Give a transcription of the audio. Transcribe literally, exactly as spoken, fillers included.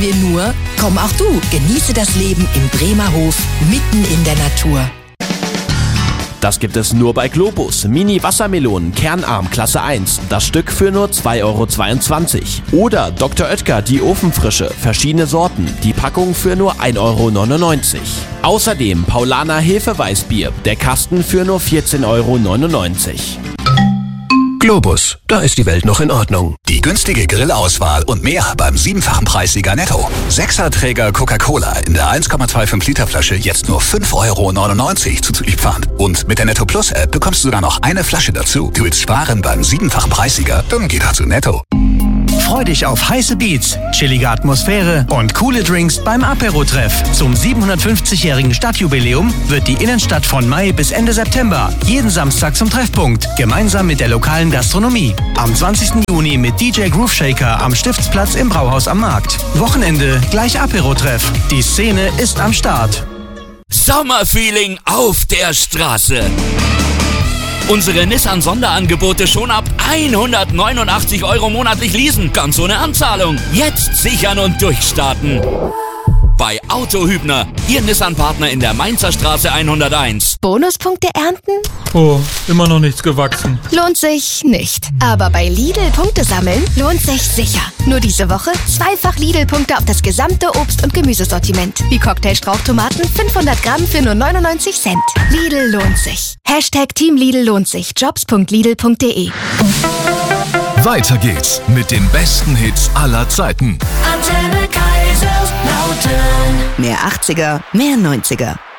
sagen wir nur, komm auch du, genieße das Leben im Bremerhof, mitten in der Natur. Das gibt es nur bei Globus. Mini-Wassermelonen, kernarm, Klasse eins. Das Stück für nur zwei Euro zweiundzwanzig. Oder Doktor Oetker, die Ofenfrische. Verschiedene Sorten. Die Packung für nur ein Euro neunundneunzig. Außerdem Paulaner Hefeweißbier. Der Kasten für nur vierzehn Euro neunundneunzig. Globus, da ist die Welt noch in Ordnung. Die günstige Grillauswahl und mehr beim siebenfachen Preissieger Netto. Sechserträger Coca-Cola in der eins Komma fünfundzwanzig Liter Flasche jetzt nur fünf Euro neunundneunzig zuzüglich Pfand. Und mit der Netto Plus App bekommst du sogar noch eine Flasche dazu. Du willst sparen beim siebenfachen Preissieger? Dann geh da zu Netto. Freu dich auf heiße Beats, chillige Atmosphäre und coole Drinks beim Apero-Treff. Zum siebenhundertfünfzigjährigen Stadtjubiläum wird die Innenstadt von Mai bis Ende September jeden Samstag zum Treffpunkt, gemeinsam mit der lokalen Gastronomie. Am zwanzigsten Juni mit D J Groove Shaker am Stiftsplatz im Brauhaus am Markt. Wochenende gleich Apero-Treff. Die Szene ist am Start. Sommerfeeling auf der Straße. Unsere Nissan-Sonderangebote schon ab hundertneunundachtzig Euro monatlich leasen, ganz ohne Anzahlung. Jetzt sichern und durchstarten. Bei Autohübner, Ihr Nissan-Partner in der Mainzer Straße hunderteins. Bonuspunkte ernten? Oh, immer noch nichts gewachsen. Lohnt sich nicht. Aber bei Lidl Punkte sammeln lohnt sich sicher. Nur diese Woche zweifach Lidl-Punkte auf das gesamte Obst- und Gemüsesortiment. Wie Cocktailstrauchtomaten fünfhundert Gramm für nur neunundneunzig Cent. Lidl lohnt sich. Hashtag Team Lidl lohnt sich. jobs punkt lidl punkt de. Weiter geht's mit den besten Hits aller Zeiten. Antenne Kaiserslautern. Mehr achtziger, mehr neunziger.